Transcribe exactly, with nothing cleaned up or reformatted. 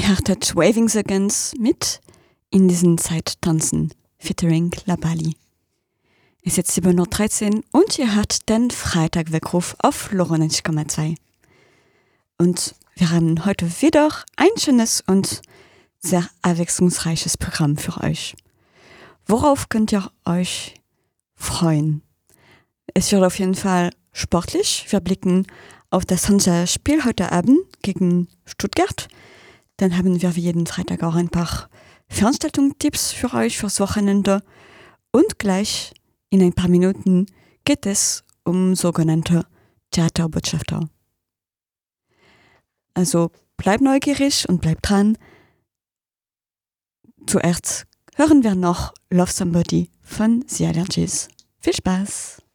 hörtet Waving Seconds mit In diesen Zeit tanzen, featuring La Bali. Es ist jetzt sieben Uhr dreizehn und ihr hört den Freitag-Weckruf auf neunzig Komma zwei. Und wir haben heute wieder ein schönes und sehr abwechslungsreiches Programm für euch. Worauf könnt ihr euch freuen? Es wird auf jeden Fall sportlich. Wir blicken auf das Hansa-Spiel heute Abend gegen Stuttgart. Dann haben wir wie jeden Freitag auch ein paar Veranstaltungstipps für euch fürs Wochenende. Und gleich in ein paar Minuten geht es um sogenannte Theaterbotschafter. Also bleibt neugierig und bleibt dran. Zuerst hören wir noch Love Somebody von The Allergies. Viel Spaß!